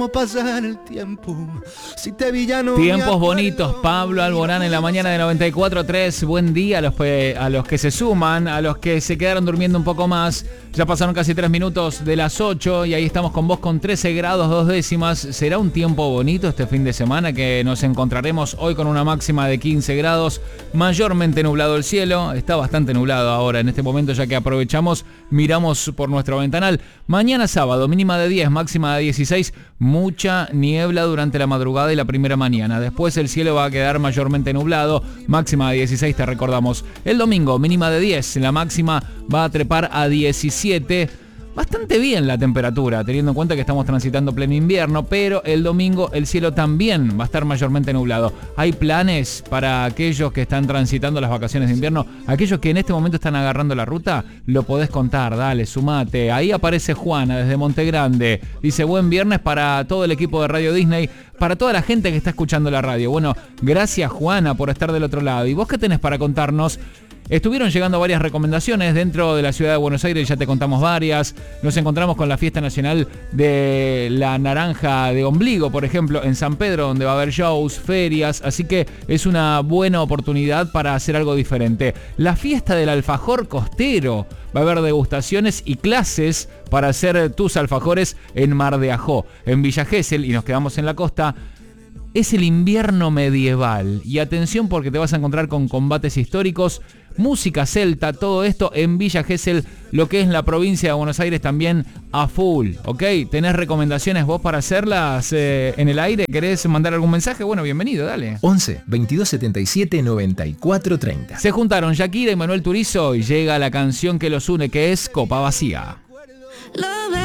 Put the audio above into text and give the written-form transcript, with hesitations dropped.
pasar el tiempo. Si te vi ya no Tiempos bonitos, Pablo Alborán en la mañana de 94.3. Buen día a los que se suman, a los que se quedaron durmiendo un poco más. Ya pasaron casi 3 minutos de las 8 y ahí estamos con vos con 13 grados 2 décimas. Será un tiempo bonito este fin de semana que nos encontraremos hoy con una máxima de 15 grados. Mayormente nublado el cielo, está bastante nublado ahora en este momento ya que aprovechamos, miramos por nuestro ventanal. Mañana sábado, mínima de 10, máxima de 16. Mucha niebla durante la madrugada y la primera mañana. Después el cielo va a quedar mayormente nublado, máxima de 16, te recordamos. El domingo, mínima de 10, la máxima va a trepar a 17. Bastante bien la temperatura, teniendo en cuenta que estamos transitando pleno invierno, pero el domingo el cielo también va a estar mayormente nublado. Hay planes para aquellos que están transitando las vacaciones de invierno, aquellos que en este momento están agarrando la ruta, lo podés contar, dale, sumate. Ahí aparece Juana desde Monte Grande, dice buen viernes para todo el equipo de Radio Disney, para toda la gente que está escuchando la radio. Bueno, gracias Juana por estar del otro lado. ¿Y vos qué tenés para contarnos? Estuvieron llegando varias recomendaciones dentro de la ciudad de Buenos Aires, ya te contamos varias. Nos encontramos con la fiesta nacional de la naranja de ombligo, por ejemplo, en San Pedro, donde va a haber shows, ferias, así que es una buena oportunidad para hacer algo diferente. La fiesta del alfajor costero, va a haber degustaciones y clases para hacer tus alfajores en Mar de Ajó, en Villa Gesell, y nos quedamos en la costa. Es el invierno medieval y atención porque te vas a encontrar con combates históricos, música celta, todo esto en Villa Gesell, lo que es la provincia de Buenos Aires también a full, ¿ok? ¿Tenés recomendaciones vos para hacerlas en el aire? ¿Querés mandar algún mensaje? Bueno, bienvenido, dale. 11 22 77 94 30. Se juntaron Shakira y Manuel Turizo y llega la canción que los une, que es Copa Vacía.